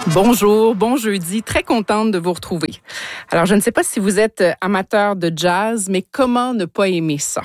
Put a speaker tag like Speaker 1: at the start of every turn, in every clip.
Speaker 1: Bonjour, bon jeudi, très contente de vous retrouver. Alors, je ne sais pas si vous êtes amateur de jazz, mais comment ne pas aimer ça?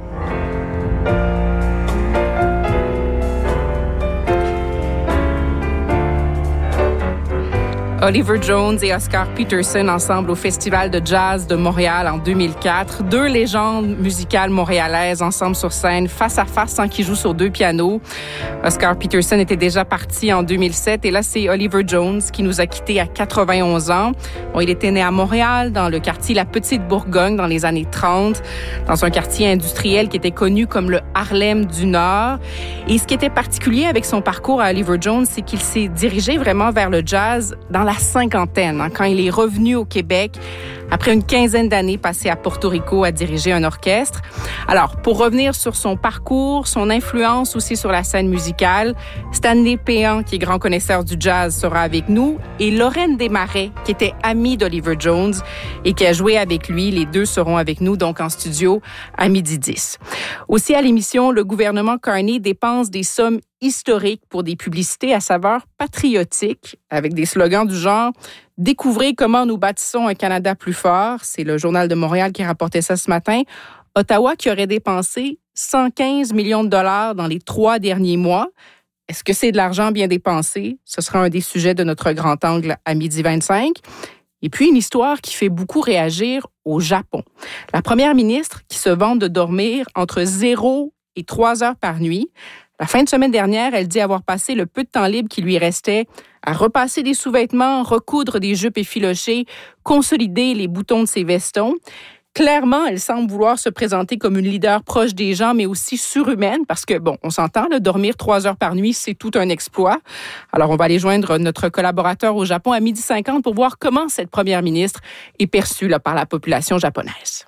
Speaker 1: Oliver Jones et Oscar Peterson ensemble au Festival de jazz de Montréal en 2004. Deux légendes musicales montréalaises ensemble sur scène, face à face, qui jouent sur deux pianos. Oscar Peterson était déjà parti en 2007 et là, c'est Oliver Jones qui nous a quittés à 91 ans. Bon, il était né à Montréal, dans le quartier La Petite Bourgogne, dans les années 30, dans un quartier industriel qui était connu comme le Harlem du Nord. Et ce qui était particulier avec son parcours à Oliver Jones, c'est qu'il s'est dirigé vraiment vers le jazz dans la cinquantaine, quand il est revenu au Québec après une quinzaine d'années passées à Porto Rico à diriger un orchestre. Alors, pour revenir sur son parcours, son influence aussi sur la scène musicale, Stanley Péan, qui est grand connaisseur du jazz, sera avec nous, et Lorraine Desmarais, qui était amie d'Oliver Jones et qui a joué avec lui. Les deux seront avec nous, donc en studio, à 12h10. Aussi à l'émission, le gouvernement Carney dépense des sommes historiques pour des publicités à saveur patriotique, avec des slogans du genre « Découvrez comment nous bâtissons un Canada plus fort ». C'est le Journal de Montréal qui rapportait ça ce matin. Ottawa qui aurait dépensé 115 millions de dollars dans les 3 derniers mois. Est-ce que c'est de l'argent bien dépensé? Ce sera un des sujets de notre grand angle à 12h25. Et puis, une histoire qui fait beaucoup réagir au Japon. La première ministre qui se vante de dormir entre 0 et 3 heures par nuit. La fin de semaine dernière, elle dit avoir passé le peu de temps libre qui lui restait à repasser des sous-vêtements, recoudre des jupes effilochées, consolider les boutons de ses vestons. Clairement, elle semble vouloir se présenter comme une leader proche des gens, mais aussi surhumaine, parce que, bon, on s'entend, dormir 3 heures par nuit, c'est tout un exploit. Alors, on va aller joindre notre collaborateur au Japon à 12h50 pour voir comment cette première ministre est perçue par la population japonaise.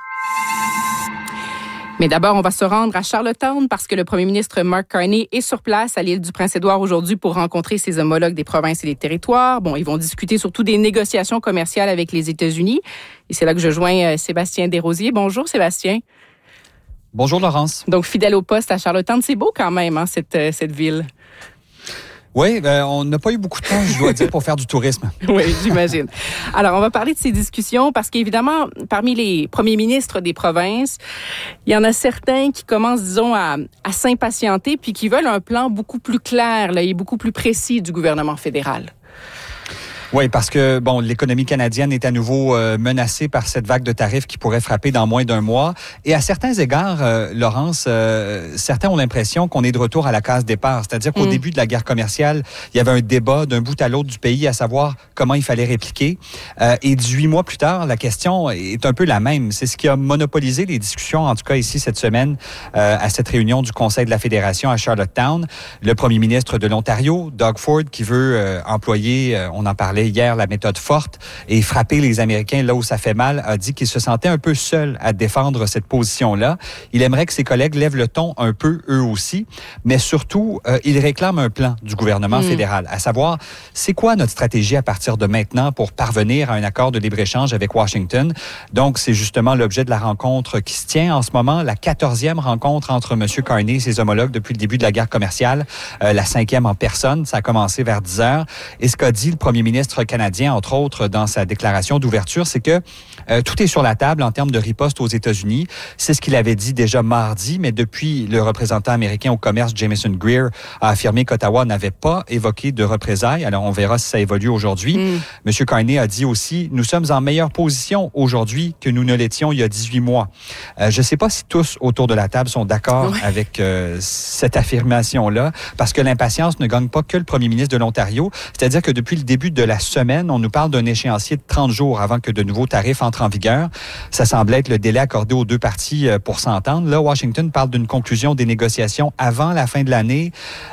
Speaker 1: Mais d'abord, on va se rendre à Charlottetown parce que le premier ministre Mark Carney est sur place à l'île du Prince-Édouard aujourd'hui pour rencontrer ses homologues des provinces et des territoires. Bon, ils vont discuter surtout des négociations commerciales avec les États-Unis. Et c'est là que je joins Sébastien Desrosiers. Bonjour, Sébastien.
Speaker 2: Bonjour, Laurence.
Speaker 1: Donc, fidèle au poste à Charlottetown. C'est beau quand même, cette ville.
Speaker 2: Oui, on n'a pas eu beaucoup de temps, je dois dire, pour faire du tourisme.
Speaker 1: Oui, j'imagine. Alors, on va parler de ces discussions parce qu'évidemment, parmi les premiers ministres des provinces, il y en a certains qui commencent, disons, à s'impatienter puis qui veulent un plan beaucoup plus clair et beaucoup plus précis du gouvernement fédéral.
Speaker 2: Oui, parce que l'économie canadienne est à nouveau menacée par cette vague de tarifs qui pourrait frapper dans moins d'un mois. Et à certains égards, Laurence, certains ont l'impression qu'on est de retour à la case départ. C'est-à-dire qu'au début de la guerre commerciale, il y avait un débat d'un bout à l'autre du pays à savoir comment il fallait répliquer. Et 18 mois plus tard, la question est un peu la même. C'est ce qui a monopolisé les discussions, en tout cas ici cette semaine, à cette réunion du Conseil de la Fédération à Charlottetown. Le premier ministre de l'Ontario, Doug Ford, qui veut employer, on en parlait hier, la méthode forte et frapper les Américains là où ça fait mal, a dit qu'il se sentait un peu seul à défendre cette position-là. Il aimerait que ses collègues lèvent le ton un peu eux aussi, mais surtout, il réclame un plan du gouvernement fédéral, à savoir, c'est quoi notre stratégie à partir de maintenant pour parvenir à un accord de libre-échange avec Washington? Donc, c'est justement l'objet de la rencontre qui se tient en ce moment, la 14e rencontre entre M. Carney et ses homologues depuis le début de la guerre commerciale, la 5e en personne, ça a commencé vers 10 heures. Et ce qu'a dit le premier ministre canadien, entre autres, dans sa déclaration d'ouverture, c'est que tout est sur la table en termes de riposte aux États-Unis. C'est ce qu'il avait dit déjà mardi, mais depuis, le représentant américain au commerce, Jameson Greer, a affirmé qu'Ottawa n'avait pas évoqué de représailles. Alors, on verra si ça évolue aujourd'hui. M. Carney a dit aussi, nous sommes en meilleure position aujourd'hui que nous ne l'étions il y a 18 mois. Je ne sais pas si tous autour de la table sont d'accord avec cette affirmation-là, parce que l'impatience ne gagne pas que le premier ministre de l'Ontario. C'est-à-dire que depuis le début de la semaine, on nous parle d'un échéancier de 30 jours avant que de nouveaux tarifs entrent en vigueur. Ça semble être le délai accordé aux deux parties pour s'entendre. Là, Washington parle d'une conclusion des négociations avant la fin de l'année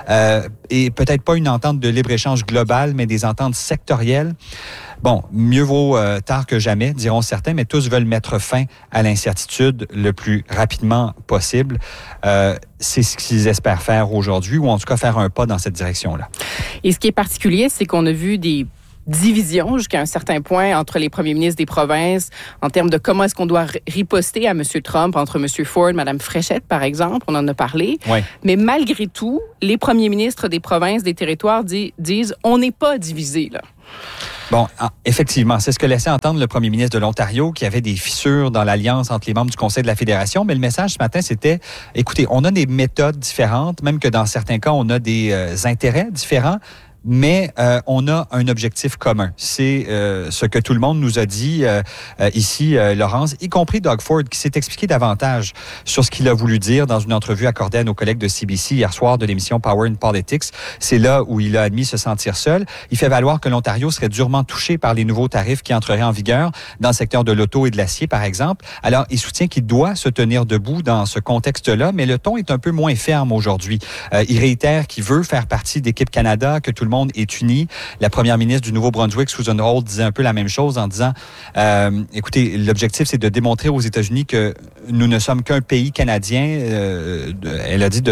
Speaker 2: et peut-être pas une entente de libre-échange globale, mais des ententes sectorielles. Bon, mieux vaut tard que jamais, diront certains, mais tous veulent mettre fin à l'incertitude le plus rapidement possible. C'est ce qu'ils espèrent faire aujourd'hui, ou en tout cas faire un pas dans cette direction-là.
Speaker 1: Et ce qui est particulier, c'est qu'on a vu des division jusqu'à un certain point entre les premiers ministres des provinces en termes de comment est-ce qu'on doit riposter à M. Trump, entre M. Ford, Mme Fréchette, par exemple. On en a parlé.
Speaker 2: Ouais.
Speaker 1: Mais malgré tout, les premiers ministres des provinces, des territoires disent on n'est pas divisés, là.
Speaker 2: Bon, effectivement, c'est ce que laissait entendre le premier ministre de l'Ontario, qui avait des fissures dans l'alliance entre les membres du Conseil de la Fédération. Mais le message ce matin, c'était, écoutez, on a des méthodes différentes, même que dans certains cas, on a des intérêts différents. Mais on a un objectif commun. C'est ce que tout le monde nous a dit ici, Laurence, y compris Doug Ford, qui s'est expliqué davantage sur ce qu'il a voulu dire dans une entrevue accordée à nos collègues de CBC hier soir de l'émission Power and Politics. C'est là où il a admis se sentir seul. Il fait valoir que l'Ontario serait durement touché par les nouveaux tarifs qui entreraient en vigueur dans le secteur de l'auto et de l'acier, par exemple. Alors, il soutient qu'il doit se tenir debout dans ce contexte-là, mais le ton est un peu moins ferme aujourd'hui. Il réitère qu'il veut faire partie d'Équipe Canada, que tout le monde est uni. La première ministre du Nouveau-Brunswick, Susan Holt, disait un peu la même chose en disant, écoutez, l'objectif, c'est de démontrer aux États-Unis que nous ne sommes qu'un pays canadien. Elle a dit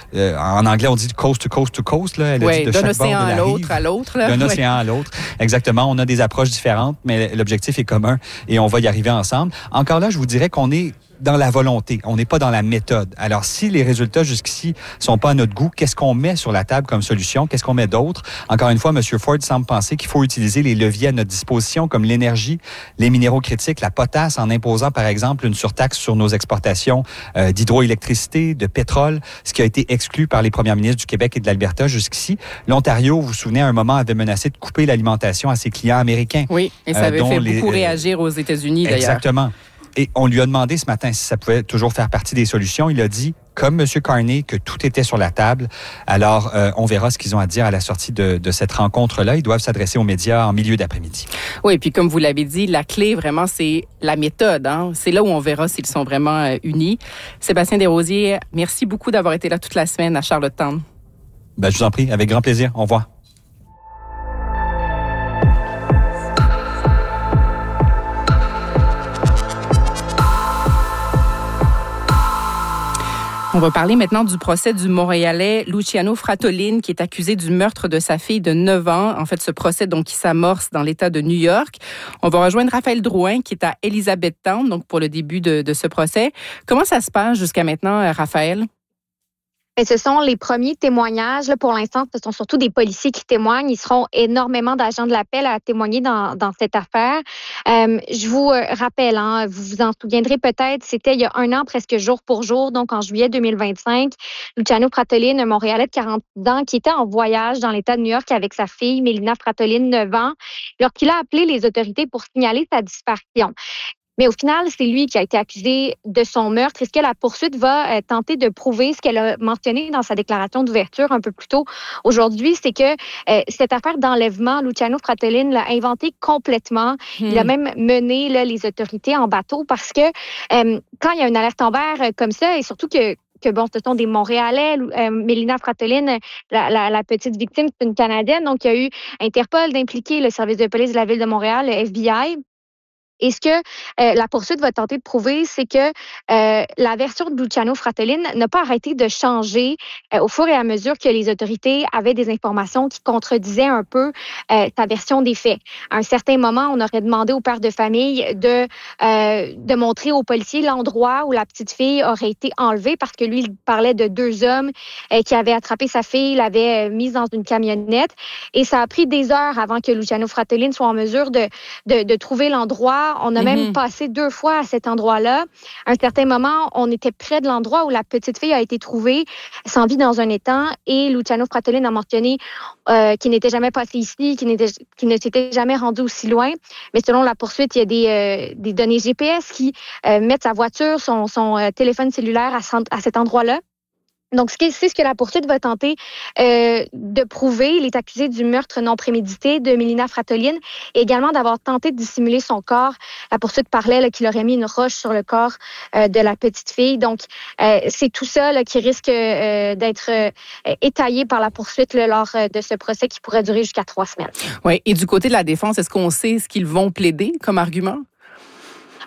Speaker 2: en anglais, on dit coast to coast to coast. Là. Elle a dit de chaque bord de la rive.
Speaker 1: à l'autre.
Speaker 2: D'un océan à l'autre. Exactement. On a des approches différentes, mais l'objectif est commun et on va y arriver ensemble. Encore là, je vous dirais qu'on est dans la volonté. On n'est pas dans la méthode. Alors, si les résultats jusqu'ici sont pas à notre goût, qu'est-ce qu'on met sur la table comme solution? Qu'est-ce qu'on met d'autre? Encore une fois, M. Ford semble penser qu'il faut utiliser les leviers à notre disposition comme l'énergie, les minéraux critiques, la potasse, en imposant, par exemple, une surtaxe sur nos exportations d'hydroélectricité, de pétrole, ce qui a été exclu par les premiers ministres du Québec et de l'Alberta jusqu'ici. L'Ontario, vous vous souvenez, à un moment, avait menacé de couper l'alimentation à ses clients américains.
Speaker 1: Oui, et ça avait fait beaucoup réagir aux États-Unis, d'ailleurs.
Speaker 2: Exactement. Et on lui a demandé ce matin si ça pouvait toujours faire partie des solutions. Il a dit, comme M. Carney, que tout était sur la table. Alors, on verra ce qu'ils ont à dire à la sortie de cette rencontre-là. Ils doivent s'adresser aux médias en milieu d'après-midi.
Speaker 1: Oui, et puis comme vous l'avez dit, la clé, vraiment, c'est la méthode. Hein? C'est là où on verra s'ils sont vraiment unis. Sébastien Desrosiers, merci beaucoup d'avoir été là toute la semaine à Charlottetown.
Speaker 2: Ben, je vous en prie, avec grand plaisir. Au revoir.
Speaker 1: On va parler maintenant du procès du Montréalais Luciano Fratellin, qui est accusé du meurtre de sa fille de 9 ans. En fait, ce procès donc qui s'amorce dans l'État de New York. On va rejoindre Raphaël Drouin, qui est à Elizabethtown, donc pour le début de ce procès. Comment ça se passe jusqu'à maintenant, Raphaël?
Speaker 3: Et ce sont les premiers témoignages. Là, pour l'instant, ce sont surtout des policiers qui témoignent. Il seront énormément d'agents de la paix à témoigner dans cette affaire. Je vous rappelle, hein, vous vous en souviendrez peut-être, c'était il y a 1 an, presque jour pour jour, donc en juillet 2025. Luciano Fratellin, un Montréalais de 40 ans, qui était en voyage dans l'État de New York avec sa fille, Mélina Fratellin, 9 ans, lorsqu'il a appelé les autorités pour signaler sa disparition. Mais au final, c'est lui qui a été accusé de son meurtre. Et ce que la poursuite va tenter de prouver, ce qu'elle a mentionné dans sa déclaration d'ouverture un peu plus tôt aujourd'hui, c'est que cette affaire d'enlèvement, Luciano Fratellin l'a inventé complètement. Il a même mené les autorités en bateau parce que quand il y a une alerte Amber comme ça, et surtout que bon, ce sont des Montréalais. Mélina Fratellin, la petite victime, c'est une Canadienne. Donc, il y a eu Interpol d'impliquer le service de police de la Ville de Montréal, le FBI. Et ce que la poursuite va tenter de prouver, c'est que la version de Luciano Fratellin n'a pas arrêté de changer au fur et à mesure que les autorités avaient des informations qui contredisaient un peu sa version des faits. À un certain moment, on aurait demandé au père de famille de montrer aux policiers l'endroit où la petite fille aurait été enlevée parce que lui, il parlait de 2 hommes qui avaient attrapé sa fille, l'avaient mise dans une camionnette. Et ça a pris des heures avant que Luciano Fratellin soit en mesure de trouver l'endroit. On a même passé 2 fois à cet endroit-là. À un certain moment, on était près de l'endroit où la petite fille a été trouvée sans vie dans un étang et Luciano Fratellin a mentionné qu'il n'était jamais passé ici, qu'il ne s'était jamais rendu aussi loin. Mais selon la poursuite, il y a des données GPS qui mettent sa voiture, son téléphone cellulaire à cet endroit-là. Donc, c'est ce que la poursuite va tenter de prouver. Il est accusé du meurtre non prémédité de Mélina Fratellin et également d'avoir tenté de dissimuler son corps. La poursuite parlait qu'il aurait mis une roche sur le corps de la petite fille. Donc, c'est tout ça qui risque d'être étayé par la poursuite lors de ce procès qui pourrait durer jusqu'à 3 semaines.
Speaker 1: Oui, et du côté de la défense, est-ce qu'on sait ce qu'ils vont plaider comme argument?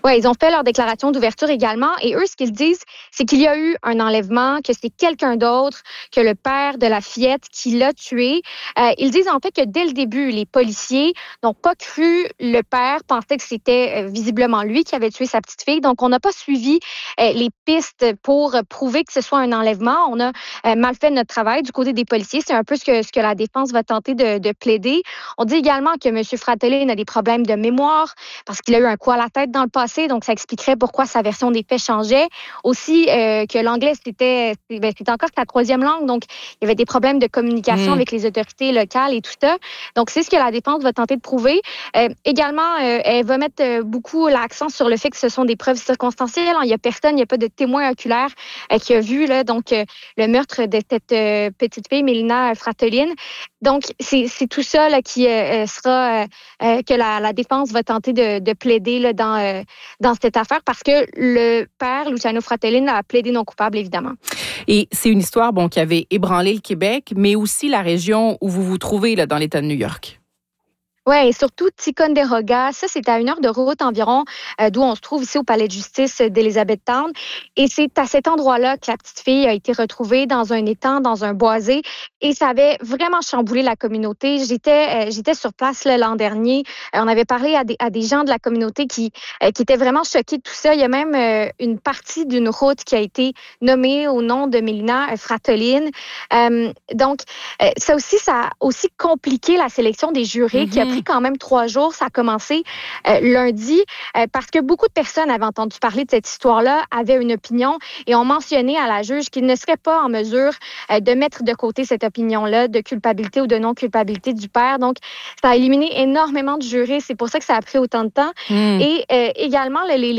Speaker 3: Ouais, ils ont fait leur déclaration d'ouverture également. Et eux, ce qu'ils disent, c'est qu'il y a eu un enlèvement, que c'est quelqu'un d'autre que le père de la fillette qui l'a tué. Ils disent en fait que dès le début, les policiers n'ont pas cru le père, pensaient que c'était visiblement lui qui avait tué sa petite fille. Donc, on n'a pas suivi les pistes pour prouver que ce soit un enlèvement. On a mal fait notre travail du côté des policiers. C'est un peu ce que la défense va tenter de plaider. On dit également que M. Fratellin a des problèmes de mémoire parce qu'il a eu un coup à la tête dans le passé. Donc, ça expliquerait pourquoi sa version des faits changeait. Aussi, que l'anglais, c'était encore sa troisième langue. Donc, il y avait des problèmes de communication avec les autorités locales et tout ça. Donc, c'est ce que la défense va tenter de prouver. Également, elle va mettre beaucoup l'accent sur le fait que ce sont des preuves circonstancielles. Il n'y a personne, il n'y a pas de témoin oculaire qui a vu le meurtre de cette petite fille, Mélina Fratellin. Donc, c'est tout ça là, qui sera que la défense va tenter de plaider là, dans cette affaire parce que le père, Luciano Fratellin, a plaidé non coupable, évidemment.
Speaker 1: Et c'est une histoire qui avait ébranlé le Québec, mais aussi la région où vous vous trouvez là, dans l'État de New York.
Speaker 3: Oui, et surtout Ticonderoga. Ça, c'est à 1 heure de route environ d'où on se trouve ici au palais de justice d'Elizabethtown. Et c'est à cet endroit-là que la petite fille a été retrouvée dans un étang, dans un boisé. Et ça avait vraiment chamboulé la communauté. J'étais sur place l'an dernier. On avait parlé à des gens de la communauté qui étaient vraiment choqués de tout ça. Il y a même une partie d'une route qui a été nommée au nom de Mélina Fratellin. Donc, ça a aussi compliqué la sélection des jurés qui a pris quand même 3 jours. Ça a commencé lundi parce que beaucoup de personnes avaient entendu parler de cette histoire-là, avaient une opinion et ont mentionné à la juge qu'ils ne seraient pas en mesure de mettre de côté cette opinion-là de culpabilité ou de non-culpabilité du père. Donc, ça a éliminé énormément de jurés. C'est pour ça que ça a pris autant de temps. Et également,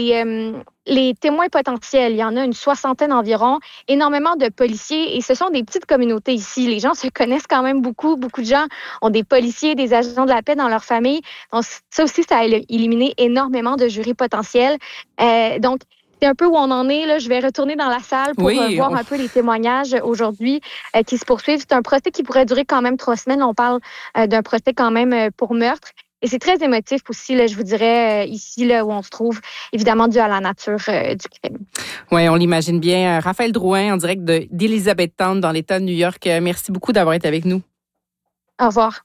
Speaker 3: les témoins potentiels, il y en a une 60aine environ, énormément de policiers et ce sont des petites communautés ici. Les gens se connaissent quand même beaucoup. Beaucoup de gens ont des policiers, des agents de la paix dans leur famille. Donc, ça aussi, ça a éliminé énormément de jurés potentiels. Donc, c'est un peu où on en est. Là. Je vais retourner dans la salle pour voir un peu les témoignages aujourd'hui qui se poursuivent. C'est un procès qui pourrait durer quand même 3 semaines. On parle d'un procès quand même pour meurtre. Et c'est très émotif aussi, là, je vous dirais, ici là, où on se trouve, évidemment dû à la nature du crime.
Speaker 1: Oui, on l'imagine bien. Raphaël Drouin, en direct d'Elizabethtown, dans l'État de New York. Merci beaucoup d'avoir été avec nous.
Speaker 3: Au revoir.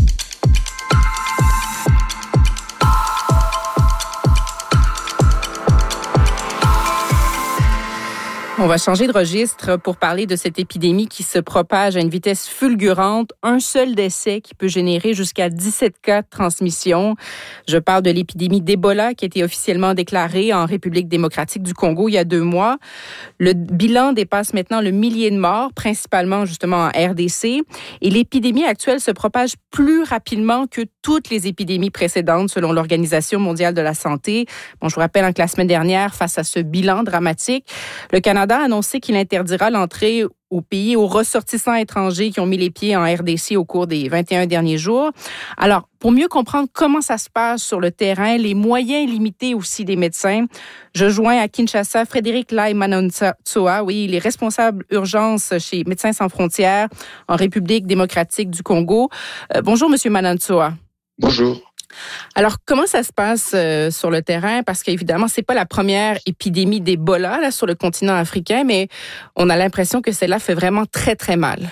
Speaker 1: On va changer de registre pour parler de cette épidémie qui se propage à une vitesse fulgurante. Un seul décès qui peut générer jusqu'à 17 cas de transmission. Je parle de l'épidémie d'Ebola qui a été officiellement déclarée en République démocratique du Congo il y a 2 mois. Le bilan dépasse maintenant le millier de morts, principalement justement en RDC. Et l'épidémie actuelle se propage plus rapidement que toutes les épidémies précédentes selon l'Organisation mondiale de la santé. Bon, je vous rappelle que la semaine dernière, face à ce bilan dramatique, le Canada a annoncé qu'il interdira l'entrée au pays aux ressortissants étrangers qui ont mis les pieds en RDC au cours des 21 derniers jours. Alors, pour mieux comprendre comment ça se passe sur le terrain, les moyens limités aussi des médecins, je joins à Kinshasa Frédéric Lai Manantsoa, il est responsable urgence chez Médecins sans frontières en République démocratique du Congo. Bonjour, Monsieur Manantsoa.
Speaker 4: Bonjour.
Speaker 1: Alors, comment ça se passe sur le terrain? Parce qu'évidemment, c'est pas la première épidémie d'Ebola là, sur le continent africain, mais on a l'impression que celle-là fait vraiment très, très mal.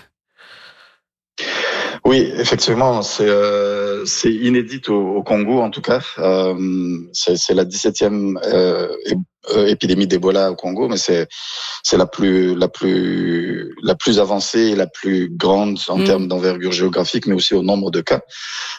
Speaker 4: Oui, effectivement, c'est inédit au Congo, en tout cas. C'est la 17e épidémie d'Ebola au Congo, mais c'est la plus avancée et la plus grande en termes d'envergure géographique, mais aussi au nombre de cas.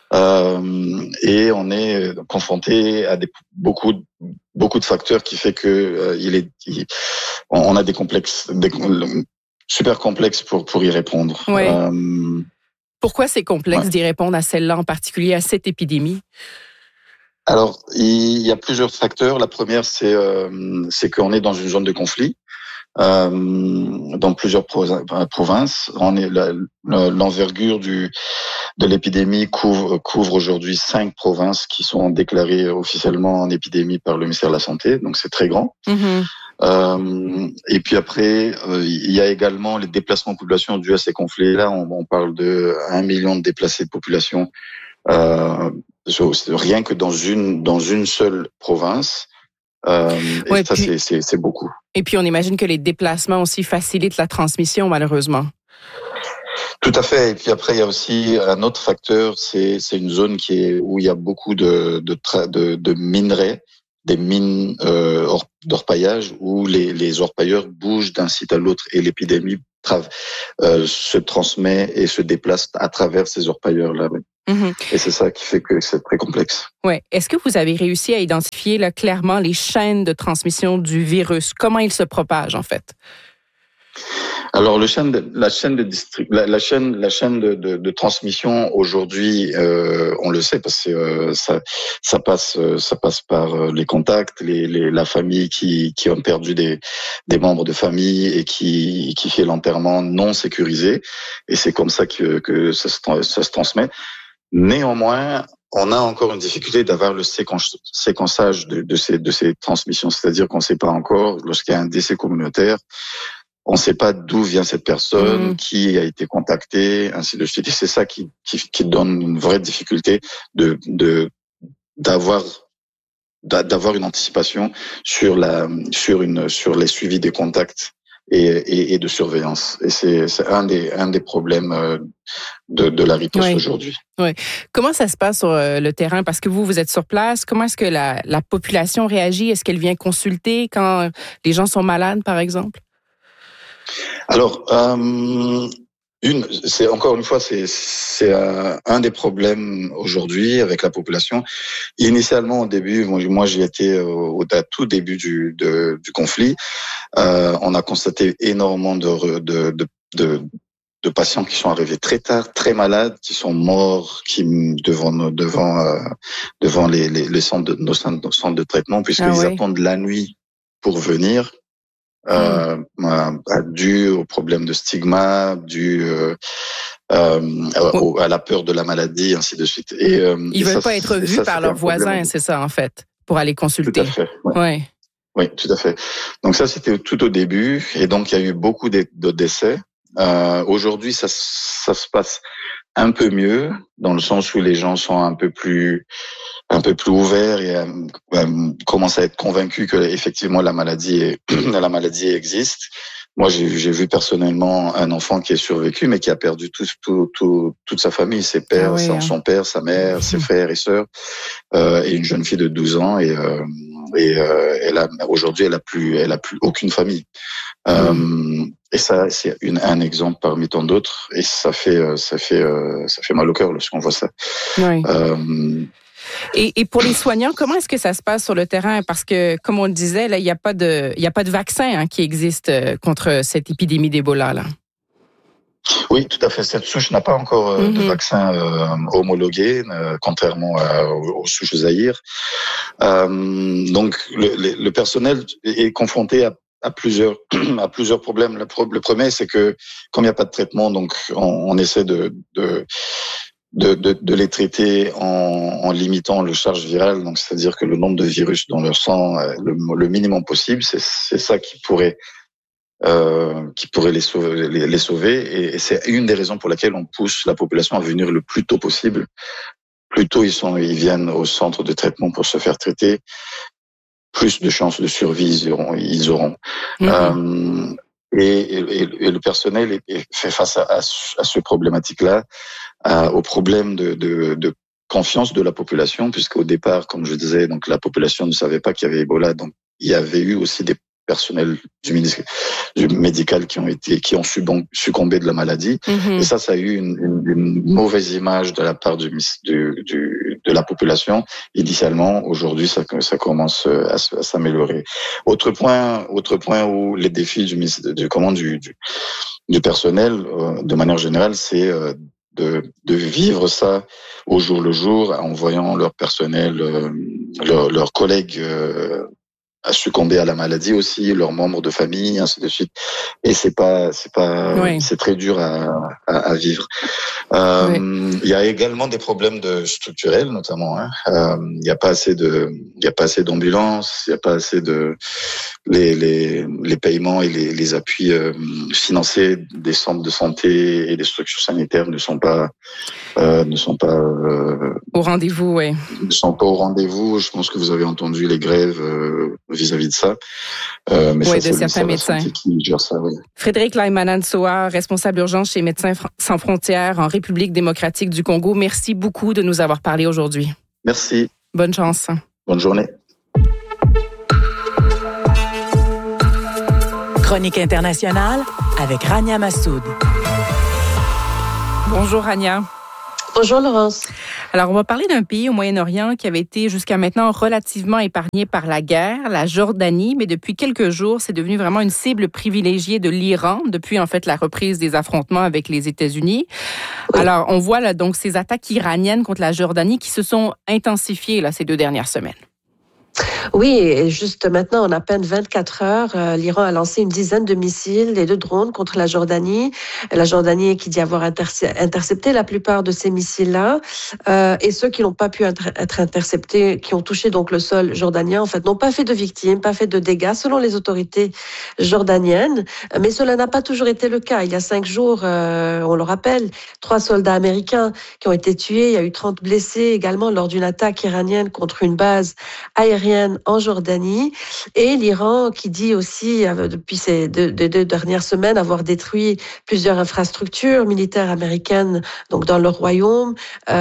Speaker 4: Et on est confronté à beaucoup de facteurs qui fait que on a des super complexes pour y répondre.
Speaker 1: Oui. Pourquoi c'est complexe d'y répondre à celle-là, en particulier à cette épidémie?
Speaker 4: Alors, il y a plusieurs facteurs. La première, c'est qu'on est dans une zone de conflit dans plusieurs provinces. L'envergure de l'épidémie couvre aujourd'hui 5 provinces qui sont déclarées officiellement en épidémie par le ministère de la Santé. Donc, c'est très grand. Et puis après, il y a également les déplacements de population dus à ces conflits-là. On parle de 1 million de déplacés de population rien que dans une seule province.
Speaker 1: Ouais,
Speaker 4: ça,
Speaker 1: puis,
Speaker 4: c'est beaucoup.
Speaker 1: et puis, on imagine que les déplacements aussi facilitent la transmission, malheureusement.
Speaker 4: Tout à fait. Et puis après, il y a aussi un autre facteur, c'est une zone où il y a beaucoup de minerais, des mines d'orpaillage, où les orpailleurs bougent d'un site à l'autre et l'épidémie se transmet et se déplace à travers ces orpailleurs-là. Oui.
Speaker 1: Mm-hmm.
Speaker 4: Et c'est ça qui fait que c'est très complexe.
Speaker 1: Ouais. Est-ce que vous avez réussi à identifier là, clairement les chaînes de transmission du virus? Comment il se propage, en fait?
Speaker 4: Alors la chaîne de transmission aujourd'hui, on le sait parce que ça passe par les contacts, la famille qui ont perdu des membres de famille et qui fait l'enterrement non sécurisé, et c'est comme ça que ça se transmet. Néanmoins, on a encore une difficulté d'avoir le séquençage de ces transmissions, c'est-à-dire qu'on ne sait pas encore, lorsqu'il y a un décès communautaire, on ne sait pas d'où vient cette personne, qui a été contactée, ainsi de suite. Et c'est ça qui donne une vraie difficulté d'avoir une anticipation sur les suivis des contacts et de surveillance. Et c'est un des problèmes de la riposte aujourd'hui.
Speaker 1: Oui. Comment ça se passe sur le terrain? Parce que vous êtes sur place. Comment est-ce que la population réagit? Est-ce qu'elle vient consulter quand les gens sont malades, par exemple?
Speaker 4: Alors, encore une fois, c'est un des problèmes aujourd'hui avec la population. Initialement, au début, moi j'y étais au tout début du conflit. On a constaté énormément de patients qui sont arrivés très tard, très malades, qui sont morts, devant les centres nos centres de traitement, puisqu'ils attendent la nuit pour venir. Dû au problème de stigma, dû à la peur de la maladie, ainsi de suite.
Speaker 1: Ils veulent pas être vus par leurs voisins, c'est ça en fait, pour aller consulter.
Speaker 4: Tout à fait. Ouais. Oui, tout à fait. Donc ça, c'était tout au début, et donc il y a eu beaucoup de décès. Aujourd'hui, ça se passe un peu mieux, dans le sens où les gens sont un peu plus ouverts et commencent à être convaincus que effectivement la maladie existe. Moi, j'ai vu personnellement un enfant qui est survécu, mais qui a perdu toute sa famille, ses pères, son père, sa mère, ses frères et sœurs, et une jeune fille de 12 ans, et aujourd'hui, elle a plus aucune famille. Et ça, c'est un exemple parmi tant d'autres, et ça fait mal au cœur lorsqu'on voit ça.
Speaker 1: Oui. Et pour les soignants, comment est-ce que ça se passe sur le terrain? Parce que, comme on le disait, là, il n'y a pas de vaccin qui existe contre cette épidémie d'Ebola, là.
Speaker 4: Oui, tout à fait. Cette souche n'a pas encore de vaccin homologué, contrairement aux souches Zaïre. Donc, le personnel est confronté à plusieurs problèmes. Le premier, c'est que comme il n'y a pas de traitement, donc on essaie de les traiter en limitant le charge virale, donc c'est-à-dire que le nombre de virus dans leur sang, le minimum possible, c'est ça qui pourrait les sauver, et c'est une des raisons pour laquelle on pousse la population à venir le plus tôt possible. Plus tôt ils viennent au centre de traitement pour se faire traiter, plus de chances de survie ils auront. Et le personnel fait face à ce problématique-là, au problème de confiance de la population, puisqu'au départ, comme je disais, donc la population ne savait pas qu'il y avait Ebola, donc il y avait eu aussi des personnels du médical qui ont succombé de la maladie. Et ça a eu une mauvaise image de la part de la population initialement. Aujourd'hui, ça commence à s'améliorer. Autre point où les défis du personnel, de manière générale, c'est de vivre ça au jour le jour, en voyant leur personnel, leurs collègues à succomber à la maladie aussi, leurs membres de famille, ainsi de suite. Et c'est très dur à vivre. Il y a également des problèmes structurels, notamment. Il n'y a pas assez d'ambulances, il n'y a pas assez les paiements et les appuis financiers des centres de santé et des structures sanitaires ne sont pas
Speaker 1: au rendez-vous, oui.
Speaker 4: Ne sont pas au rendez-vous. Je pense que vous avez entendu les grèves vis-à-vis de ça.
Speaker 1: Mais oui, de certains médecins.
Speaker 4: Qui gère ça, oui.
Speaker 1: Frédéric Laimanan-Soa, responsable urgence chez Médecins sans frontières en République démocratique du Congo. Merci beaucoup de nous avoir parlé aujourd'hui.
Speaker 4: Merci.
Speaker 1: Bonne chance.
Speaker 4: Bonne journée.
Speaker 5: Chronique internationale avec Rania Massoud.
Speaker 1: Bonjour Rania.
Speaker 6: Bonjour Laurence.
Speaker 1: Alors, on va parler d'un pays au Moyen-Orient qui avait été jusqu'à maintenant relativement épargné par la guerre, la Jordanie, mais depuis quelques jours, c'est devenu vraiment une cible privilégiée de l'Iran depuis en fait la reprise des affrontements avec les États-Unis. Oui. Alors, on voit là donc ces attaques iraniennes contre la Jordanie qui se sont intensifiées là ces 2 dernières semaines.
Speaker 6: Oui, et juste maintenant, en à peine 24 heures, l'Iran a lancé une dizaine de missiles et de drones contre la Jordanie. La Jordanie qui dit avoir intercepté la plupart de ces missiles-là. Et ceux qui n'ont pas pu être interceptés, qui ont touché donc le sol jordanien, en fait, n'ont pas fait de victimes, pas fait de dégâts, selon les autorités jordaniennes. Mais cela n'a pas toujours été le cas. Il y a 5 jours, on le rappelle, 3 soldats américains qui ont été tués. Il y a eu 30 blessés également lors d'une attaque iranienne contre une base aérienne en Jordanie, et l'Iran qui dit aussi depuis ces deux dernières semaines avoir détruit plusieurs infrastructures militaires américaines donc dans le royaume.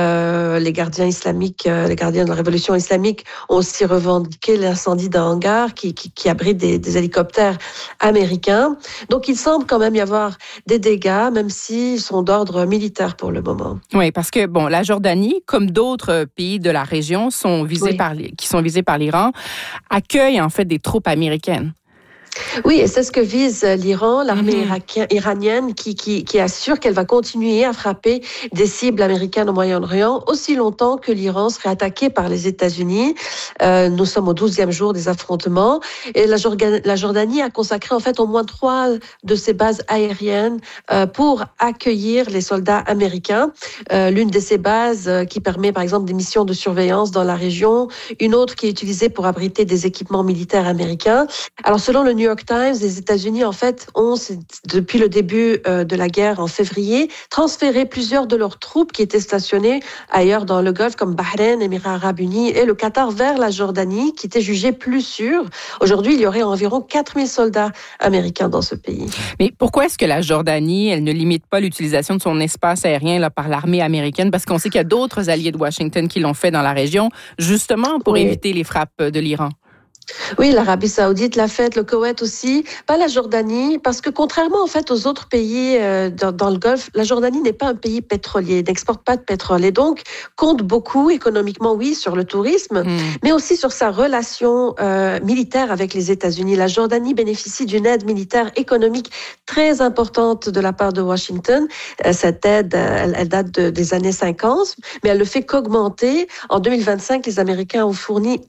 Speaker 6: Les gardiens islamiques, les gardiens de la révolution islamique ont aussi revendiqué l'incendie d'un hangar qui abrite des hélicoptères américains. Donc il semble quand même y avoir des dégâts, même s'ils sont d'ordre militaire pour le moment.
Speaker 1: Oui, parce que bon, la Jordanie, comme d'autres pays de la région, sont visés qui sont visés par l'Iran, accueille en fait des troupes américaines.
Speaker 6: Oui, et c'est ce que vise l'Iran, l'armée iranienne, qui assure qu'elle va continuer à frapper des cibles américaines au Moyen-Orient aussi longtemps que l'Iran serait attaqué par les États-Unis. Nous sommes au 12e jour des affrontements, et la Jordanie a consacré en fait au moins 3 de ses bases aériennes pour accueillir les soldats américains. L'une de ces bases qui permet par exemple des missions de surveillance dans la région, une autre qui est utilisée pour abriter des équipements militaires américains. Alors selon le New York Times, les États-Unis, en fait, ont, depuis le début de la guerre en février, transféré plusieurs de leurs troupes qui étaient stationnées ailleurs dans le Golfe, comme Bahreïn, Émirats arabes unis et le Qatar, vers la Jordanie, qui était jugée plus sûre. Aujourd'hui, il y aurait environ 4000 soldats américains dans ce pays.
Speaker 1: Mais pourquoi est-ce que la Jordanie, elle ne limite pas l'utilisation de son espace aérien là, par l'armée américaine? Parce qu'on sait qu'il y a d'autres alliés de Washington qui l'ont fait dans la région, justement pour éviter les frappes de l'Iran.
Speaker 6: Oui, l'Arabie Saoudite l'a fait, le Koweït aussi, pas la Jordanie, parce que contrairement en fait aux autres pays dans le Golfe, la Jordanie n'est pas un pays pétrolier, n'exporte pas de pétrole et donc compte beaucoup économiquement, oui, sur le tourisme, mais aussi sur sa relation militaire avec les États-Unis. La Jordanie bénéficie d'une aide militaire économique très importante de la part de Washington. Cette aide, elle date des années 50, mais elle ne fait qu'augmenter. En 2025, les Américains ont fourni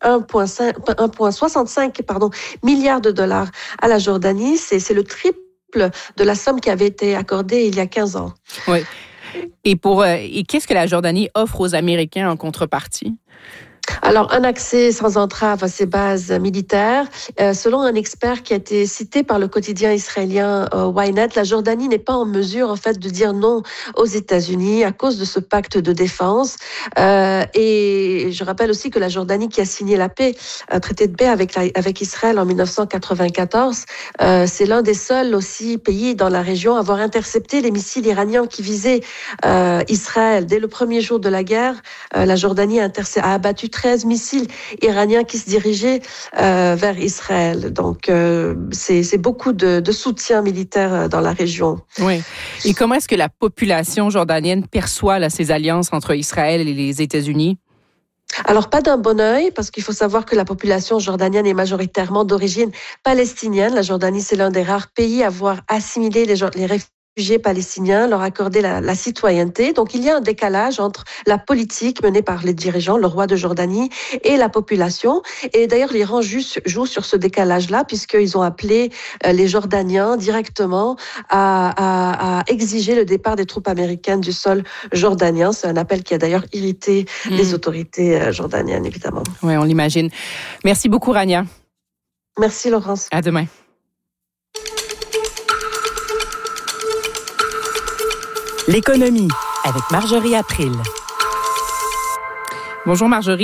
Speaker 6: 1,65 milliards de dollars à la Jordanie. C'est le triple de la somme qui avait été accordée il y a 15 ans.
Speaker 1: Oui. Et qu'est-ce que la Jordanie offre aux Américains en contrepartie?
Speaker 6: Alors, un accès sans entrave à ces bases militaires. Selon un expert qui a été cité par le quotidien israélien Ynet, la Jordanie n'est pas en mesure, en fait, de dire non aux États-Unis à cause de ce pacte de défense. Et je rappelle aussi que la Jordanie, qui a signé la paix, un traité de paix avec Israël en 1994, c'est l'un des seuls aussi pays dans la région à avoir intercepté les missiles iraniens qui visaient Israël. Dès le premier jour de la guerre, la Jordanie a abattu 13 missiles iraniens qui se dirigeaient vers Israël. Donc, c'est beaucoup de soutien militaire dans la région.
Speaker 1: Oui. Et comment est-ce que la population jordanienne perçoit là, ces alliances entre Israël et les États-Unis?
Speaker 6: Alors, pas d'un bon œil, parce qu'il faut savoir que la population jordanienne est majoritairement d'origine palestinienne. La Jordanie, c'est l'un des rares pays à avoir assimilé les réfugiés palestiniens, leur accorder la citoyenneté. Donc, il y a un décalage entre la politique menée par les dirigeants, le roi de Jordanie, et la population. Et d'ailleurs, l'Iran joue sur ce décalage-là, puisqu'ils ont appelé les Jordaniens directement à exiger le départ des troupes américaines du sol jordanien. C'est un appel qui a d'ailleurs irrité les autorités jordaniennes, évidemment.
Speaker 1: Oui, on l'imagine. Merci beaucoup, Rania.
Speaker 6: Merci, Laurence.
Speaker 1: À demain.
Speaker 5: L'économie avec Marjorie April.
Speaker 1: Bonjour Marjorie.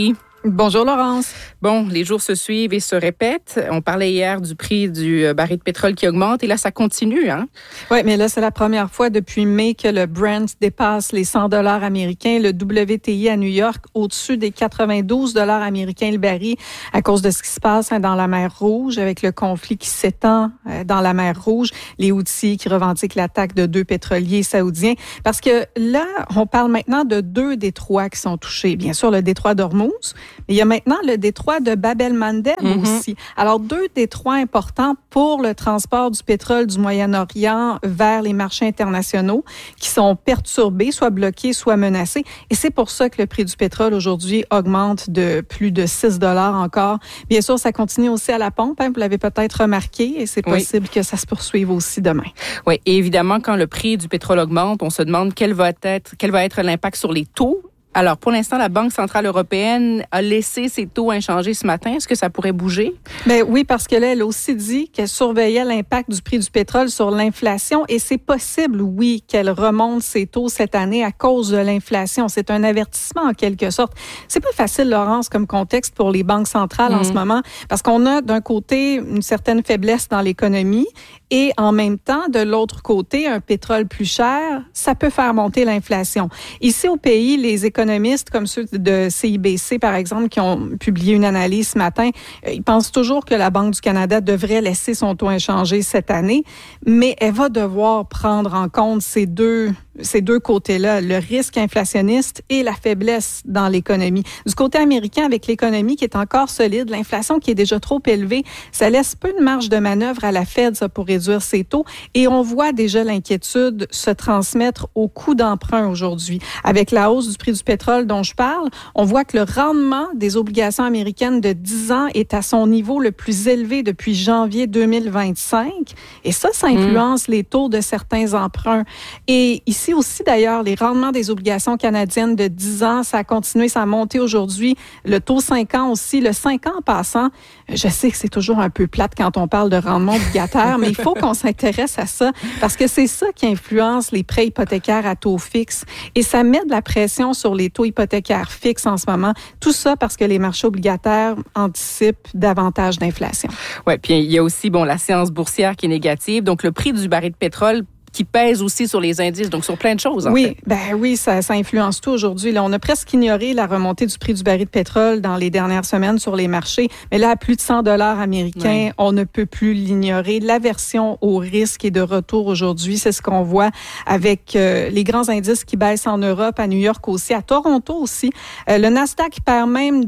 Speaker 7: Bonjour Laurence.
Speaker 1: Bon, les jours se suivent et se répètent. On parlait hier du prix du baril de pétrole qui augmente et là, ça continue, hein?
Speaker 7: Oui, mais là, c'est la première fois depuis mai que le Brent dépasse les 100 $ américains. Le WTI à New York au-dessus des 92 $ américains le baril à cause de ce qui se passe dans la mer Rouge avec le conflit qui s'étend dans la mer Rouge. Les Houthis qui revendiquent l'attaque de 2 pétroliers saoudiens. Parce que là, on parle maintenant de 2 détroits qui sont touchés. Bien sûr, le détroit d'Ormuz, mais il y a maintenant le détroit de Bab el-Mandeb aussi. Alors, 2 détroits importants pour le transport du pétrole du Moyen-Orient vers les marchés internationaux qui sont perturbés, soit bloqués, soit menacés. Et c'est pour ça que le prix du pétrole aujourd'hui augmente de plus de 6 $ encore. Bien sûr, ça continue aussi à la pompe. Hein, vous l'avez peut-être remarqué et c'est possible que ça se poursuive aussi demain.
Speaker 1: Oui, et évidemment, quand le prix du pétrole augmente, on se demande quel va être l'impact sur les taux. Alors, pour l'instant, la Banque centrale européenne a laissé ses taux inchangés ce matin. Est-ce que ça pourrait bouger?
Speaker 7: Ben oui, parce que là, elle a aussi dit qu'elle surveillait l'impact du prix du pétrole sur l'inflation et c'est possible, oui, qu'elle remonte ses taux cette année à cause de l'inflation. C'est un avertissement en quelque sorte. C'est pas facile, Laurence, comme contexte pour les banques centrales en ce moment parce qu'on a d'un côté une certaine faiblesse dans l'économie et en même temps, de l'autre côté, un pétrole plus cher, ça peut faire monter l'inflation. Ici au pays, les économistes comme ceux de CIBC, par exemple, qui ont publié une analyse ce matin, ils pensent toujours que la Banque du Canada devrait laisser son taux inchangé cette année, mais elle va devoir prendre en compte ces deux côtés-là, le risque inflationniste et la faiblesse dans l'économie. Du côté américain, avec l'économie qui est encore solide, l'inflation qui est déjà trop élevée, ça laisse peu de marge de manœuvre à la Fed pour réduire ses taux et on voit déjà l'inquiétude se transmettre au coût d'emprunt aujourd'hui. Avec la hausse du prix du pétrole dont je parle, on voit que le rendement des obligations américaines de 10 ans est à son niveau le plus élevé depuis janvier 2025 et ça influence les taux de certains emprunts. Et ici aussi, d'ailleurs, les rendements des obligations canadiennes de 10 ans, ça a continué, ça a monté aujourd'hui. Le taux 5 ans aussi, le 5 ans en passant, je sais que c'est toujours un peu plate quand on parle de rendement obligataire, mais il faut qu'on s'intéresse à ça parce que c'est ça qui influence les prêts hypothécaires à taux fixe et ça met de la pression sur les taux hypothécaires fixes en ce moment. Tout ça parce que les marchés obligataires anticipent davantage d'inflation.
Speaker 1: Oui, puis il y a aussi la séance boursière qui est négative, donc le prix du baril de pétrole qui pèse aussi sur les indices, donc sur plein de choses, en fait.
Speaker 7: Oui, ça influence tout aujourd'hui. Là, on a presque ignoré la remontée du prix du baril de pétrole dans les dernières semaines sur les marchés, mais là, à plus de 100 $ américains, on ne peut plus l'ignorer. L'aversion au risque est de retour aujourd'hui. C'est ce qu'on voit avec les grands indices qui baissent en Europe, à New York aussi, à Toronto aussi. Le Nasdaq perd même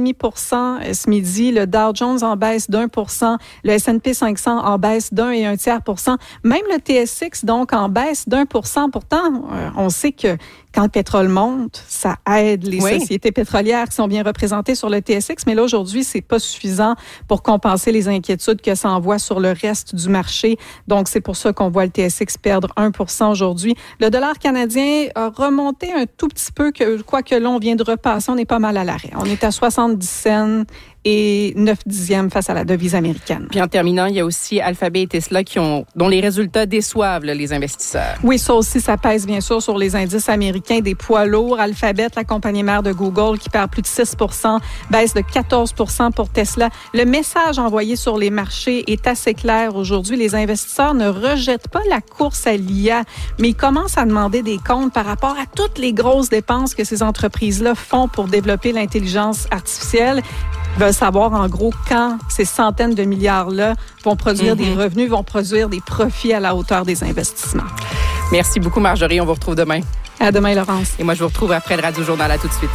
Speaker 7: 2,5% ce midi. Le Dow Jones en baisse d'1%. Le S&P 500 en baisse d'1,25%. Même le TSX, donc, en baisse d'1%. Pourtant, on sait que quand le pétrole monte, ça aide les sociétés pétrolières qui sont bien représentées sur le TSX. Mais là, aujourd'hui, c'est pas suffisant pour compenser les inquiétudes que ça envoie sur le reste du marché. Donc, c'est pour ça qu'on voit le TSX perdre 1% aujourd'hui. Le dollar canadien a remonté un tout petit peu, quoique là, on vient de repasser. On est pas mal à l'arrêt. On est à 70 cents et 9 dixièmes face à la devise américaine.
Speaker 1: Puis en terminant, il y a aussi Alphabet et Tesla dont les résultats déçoivent les investisseurs.
Speaker 7: Oui, ça aussi, ça pèse bien sûr sur les indices américains des poids lourds. Alphabet, la compagnie mère de Google, qui perd plus de 6%, baisse de 14% pour Tesla. Le message envoyé sur les marchés est assez clair aujourd'hui. Les investisseurs ne rejettent pas la course à l'IA, mais ils commencent à demander des comptes par rapport à toutes les grosses dépenses que ces entreprises-là font pour développer l'intelligence artificielle. Ils veulent savoir, en gros, quand ces centaines de milliards-là vont produire des revenus, vont produire des profits à la hauteur des investissements.
Speaker 1: Merci beaucoup, Marjorie. On vous retrouve demain.
Speaker 7: À demain, Laurence.
Speaker 1: Et moi, je vous retrouve après le Radio Journal. À tout de suite.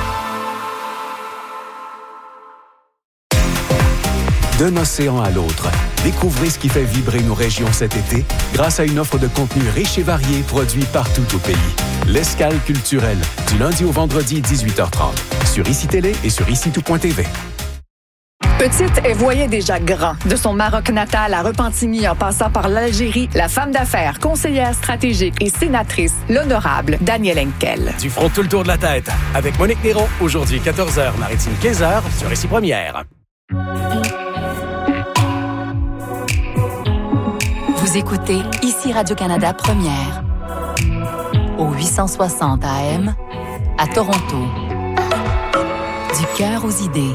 Speaker 8: D'un océan à l'autre, découvrez ce qui fait vibrer nos régions cet été grâce à une offre de contenu riche et varié produit partout au pays. L'Escale culturelle, du lundi au vendredi, 18h30, sur ICI Télé et sur ICI2.tv.
Speaker 9: Petite, elle voyait déjà grand. De son Maroc natal à Repentigny en passant par l'Algérie, la femme d'affaires, conseillère stratégique et sénatrice, l'honorable Danielle Henkel.
Speaker 10: Du front tout le tour de la tête avec Monique Néron, aujourd'hui 14h, Maritime 15h, sur ICI Première.
Speaker 11: Vous écoutez ICI Radio-Canada Première, au 860 AM, à Toronto. Du cœur aux idées.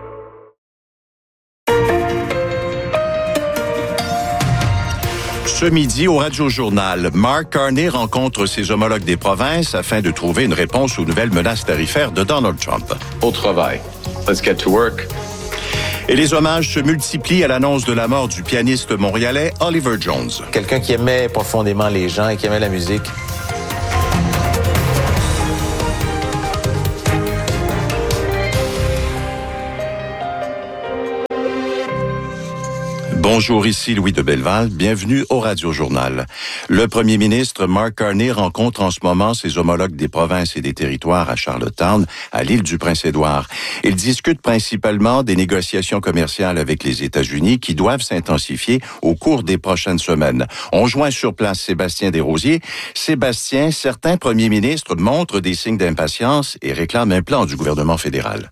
Speaker 12: Ce midi, au Radio-Journal, Mark Carney rencontre ses homologues des provinces afin de trouver une réponse aux nouvelles menaces tarifaires de Donald Trump.
Speaker 13: Au travail. Let's get to work.
Speaker 12: Et les hommages se multiplient à l'annonce de la mort du pianiste montréalais Oliver Jones.
Speaker 14: Quelqu'un qui aimait profondément les gens et qui aimait la musique.
Speaker 12: Bonjour, ici Louis de Belleval. Bienvenue au Radio-Journal. Le premier ministre Mark Carney rencontre en ce moment ses homologues des provinces et des territoires à Charlottetown, à l'île du Prince-Édouard. Ils discutent principalement des négociations commerciales avec les États-Unis qui doivent s'intensifier au cours des prochaines semaines. On joint sur place Sébastien Desrosiers. Sébastien, certains premiers ministres montrent des signes d'impatience et réclament un plan du gouvernement fédéral.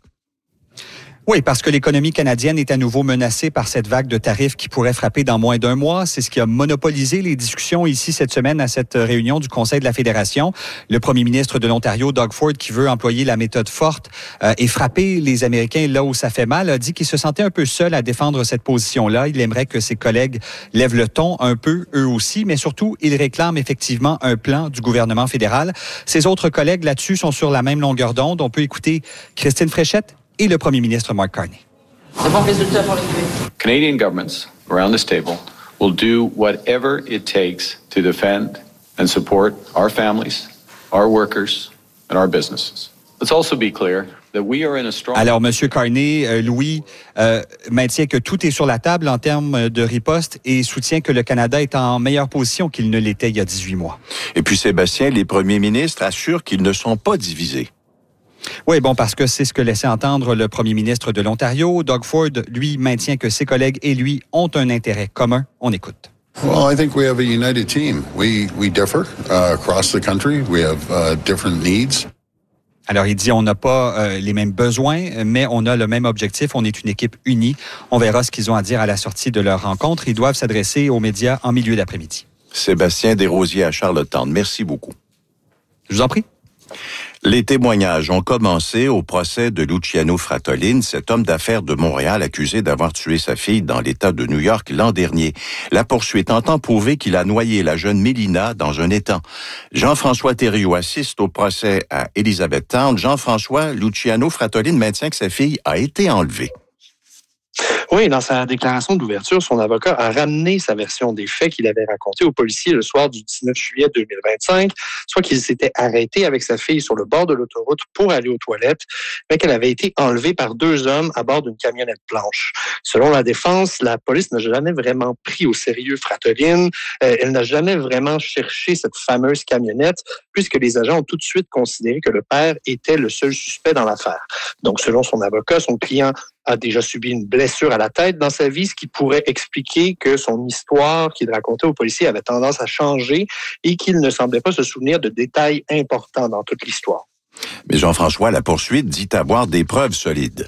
Speaker 2: Oui, parce que l'économie canadienne est à nouveau menacée par cette vague de tarifs qui pourrait frapper dans moins d'un mois. C'est ce qui a monopolisé les discussions ici cette semaine à cette réunion du Conseil de la Fédération. Le premier ministre de l'Ontario, Doug Ford, qui veut employer la méthode forte et frapper les Américains là où ça fait mal, a dit qu'il se sentait un peu seul à défendre cette position-là. Il aimerait que ses collègues lèvent le ton un peu, eux aussi, mais surtout, il réclame effectivement un plan du gouvernement fédéral. Ses autres collègues là-dessus sont sur la même longueur d'onde. On peut écouter Christine Fréchette et le premier ministre Mark Carney.
Speaker 15: C'est bon résultat pour les Québécois.
Speaker 13: Canadian governments around this table will do whatever it takes to defend and support our families, our workers, and our businesses. Let's also be clear that we are in a strong...
Speaker 2: Alors, M. Carney, Louis, maintient que tout est sur la table en termes de riposte et soutient que le Canada est en meilleure position qu'il ne l'était il y a 18 mois.
Speaker 12: Et puis, Sébastien, les premiers ministres assurent qu'ils ne sont pas divisés.
Speaker 2: Oui, bon, parce que c'est ce que laissait entendre le premier ministre de l'Ontario. Doug Ford, lui, maintient que ses collègues et lui ont un intérêt commun. On écoute.
Speaker 16: Well, I think we have a united team. We differ across the country. We have different needs.
Speaker 2: Alors, il dit, on n'a pas les mêmes besoins, mais on a le même objectif. On est une équipe unie. On verra ce qu'ils ont à dire à la sortie de leur rencontre. Ils doivent s'adresser aux médias en milieu d'après-midi.
Speaker 12: Sébastien Desrosiers à Charlottetown. Merci beaucoup.
Speaker 2: Je vous en prie.
Speaker 12: Les témoignages ont commencé au procès de Luciano Fratellin, cet homme d'affaires de Montréal accusé d'avoir tué sa fille dans l'État de New York l'an dernier. La poursuite entend prouver qu'il a noyé la jeune Mélina dans un étang. Jean-François Thériault assiste au procès à Elizabethtown. Jean-François, Luciano Fratellin maintient que sa fille a été enlevée.
Speaker 17: Oui, dans sa déclaration d'ouverture, son avocat a ramené sa version des faits qu'il avait racontés aux policiers le soir du 19 juillet 2025, soit qu'il s'était arrêté avec sa fille sur le bord de l'autoroute pour aller aux toilettes, mais qu'elle avait été enlevée par deux hommes à bord d'une camionnette blanche. Selon la défense, la police n'a jamais vraiment pris au sérieux Fratellin. Elle n'a jamais vraiment cherché cette fameuse camionnette, puisque les agents ont tout de suite considéré que le père était le seul suspect dans l'affaire. Donc, selon son avocat, son client a déjà subi une blessure à la tête dans sa vie, ce qui pourrait expliquer que son histoire qu'il racontait aux policiers avait tendance à changer et qu'il ne semblait pas se souvenir de détails importants dans toute l'histoire.
Speaker 12: Mais Jean-François, la poursuite dit avoir des preuves solides.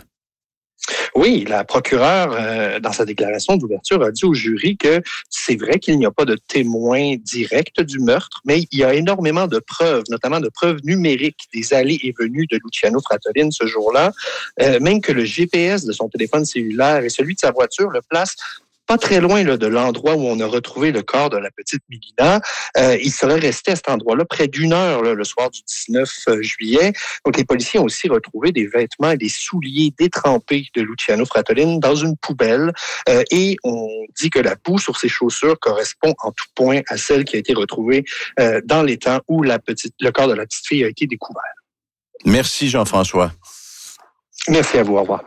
Speaker 17: Oui, la procureure, dans sa déclaration d'ouverture, a dit au jury que c'est vrai qu'il n'y a pas de témoins directs du meurtre, mais il y a énormément de preuves, notamment de preuves numériques des allées et venues de Luciano Fratellin ce jour-là, même que le GPS de son téléphone cellulaire et celui de sa voiture le placent pas très loin là, de l'endroit où on a retrouvé le corps de la petite Mélina. Il serait resté à cet endroit-là près d'une heure là, le soir du 19 juillet. Donc, les policiers ont aussi retrouvé des vêtements et des souliers détrempés de Luciano Fratellin dans une poubelle. Et on dit que la boue sur ses chaussures correspond en tout point à celle qui a été retrouvée dans l'étang où le corps de la petite fille a été découvert.
Speaker 12: Merci, Jean-François.
Speaker 17: Merci à vous. Au revoir.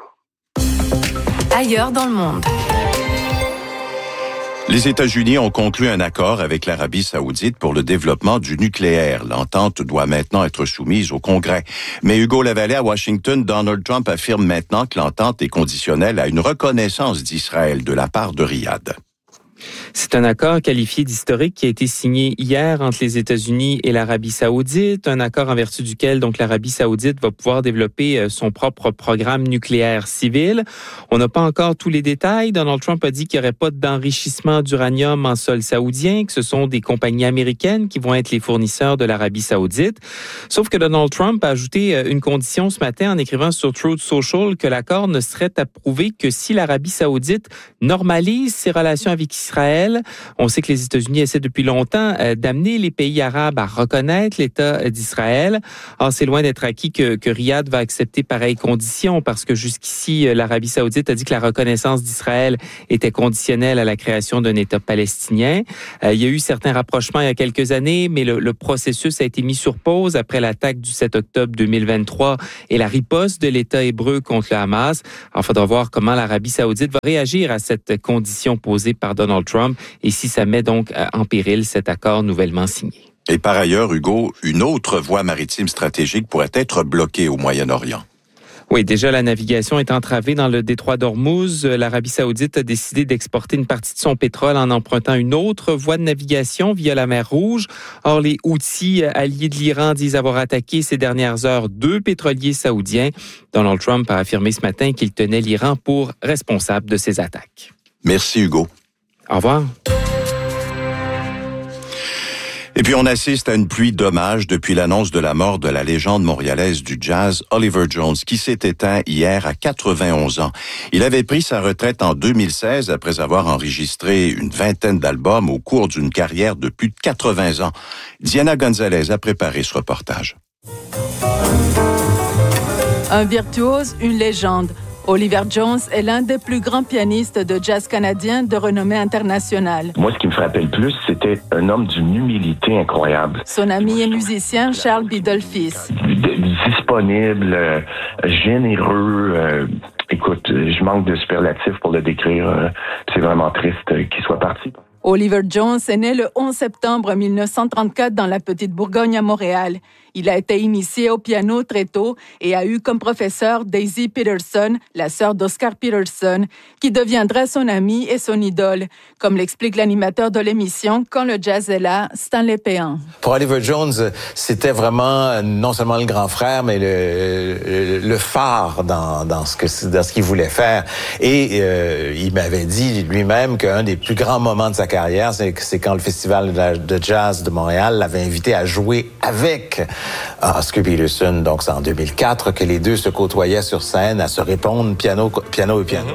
Speaker 11: Ailleurs dans le monde.
Speaker 12: Les États-Unis ont conclu un accord avec l'Arabie saoudite pour le développement du nucléaire. L'entente doit maintenant être soumise au Congrès. Mais Hugo Lavallée à Washington, Donald Trump affirme maintenant que l'entente est conditionnelle à une reconnaissance d'Israël de la part de Riyad.
Speaker 18: C'est un accord qualifié d'historique qui a été signé hier entre les États-Unis et l'Arabie saoudite, un accord en vertu duquel donc l'Arabie saoudite va pouvoir développer son propre programme nucléaire civil. On n'a pas encore tous les détails. Donald Trump a dit qu'il n'y aurait pas d'enrichissement d'uranium en sol saoudien, que ce sont des compagnies américaines qui vont être les fournisseurs de l'Arabie saoudite. Sauf que Donald Trump a ajouté une condition ce matin en écrivant sur Truth Social que l'accord ne serait approuvé que si l'Arabie saoudite normalise ses relations avec Israël. On sait que les États-Unis essaient depuis longtemps d'amener les pays arabes à reconnaître l'État d'Israël. Or, c'est loin d'être acquis que Riyad va accepter pareilles conditions parce que jusqu'ici, l'Arabie saoudite a dit que la reconnaissance d'Israël était conditionnelle à la création d'un État palestinien. Il y a eu certains rapprochements il y a quelques années, mais le processus a été mis sur pause après l'attaque du 7 octobre 2023 et la riposte de l'État hébreu contre le Hamas. Alors, il faudra voir comment l'Arabie saoudite va réagir à cette condition posée par Donald Trump et si ça met donc en péril cet accord nouvellement signé.
Speaker 12: Et par ailleurs, Hugo, une autre voie maritime stratégique pourrait être bloquée au Moyen-Orient.
Speaker 18: Oui, déjà, la navigation est entravée dans le détroit d'Ormuz. L'Arabie saoudite a décidé d'exporter une partie de son pétrole en empruntant une autre voie de navigation via la mer Rouge. Or, les Houthis, alliés de l'Iran, disent avoir attaqué ces dernières heures 2 pétroliers saoudiens. Donald Trump a affirmé ce matin qu'il tenait l'Iran pour responsable de ces attaques.
Speaker 12: Merci, Hugo.
Speaker 18: Au revoir.
Speaker 12: Et puis on assiste à une pluie d'hommages depuis l'annonce de la mort de la légende montréalaise du jazz, Oliver Jones, qui s'est éteint hier à 91 ans. Il avait pris sa retraite en 2016 après avoir enregistré une vingtaine d'albums au cours d'une carrière de plus de 80 ans. Diana Gonzalez a préparé ce reportage.
Speaker 19: Un virtuose, une légende. Oliver Jones est l'un des plus grands pianistes de jazz canadien de renommée internationale.
Speaker 20: Moi, ce qui me frappait le plus, c'était un homme d'une humilité incroyable.
Speaker 19: Son ami et musicien, Charles Biddle-Fils.
Speaker 20: Disponible, généreux. Écoute, je manque de superlatifs pour le décrire. C'est vraiment triste qu'il soit parti.
Speaker 19: Oliver Jones est né le 11 septembre 1934 dans la Petite Bourgogne à Montréal. Il a été initié au piano très tôt et a eu comme professeur Daisy Peterson, la sœur d'Oscar Peterson, qui deviendra son amie et son idole, comme l'explique l'animateur de l'émission Quand le jazz est là, Stanley Péan.
Speaker 14: Pour Oliver Jones, c'était vraiment non seulement le grand frère, mais le phare dans ce qu'il voulait faire. Et il m'avait dit lui-même qu'un des plus grands moments de sa carrière, c'est quand le Festival de jazz de Montréal l'avait invité à jouer avec Oscar Peterson. Donc, c'est en 2004 que les deux se côtoyaient sur scène à se répondre piano et piano.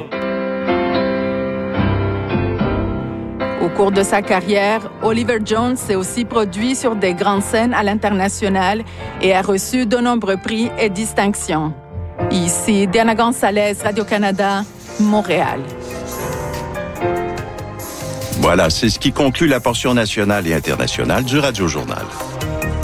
Speaker 19: Au cours de sa carrière, Oliver Jones s'est aussi produit sur des grandes scènes à l'international et a reçu de nombreux prix et distinctions. Ici, Diana Gonzalez, Radio-Canada, Montréal.
Speaker 12: Voilà, c'est ce qui conclut la portion nationale et internationale du Radio Journal.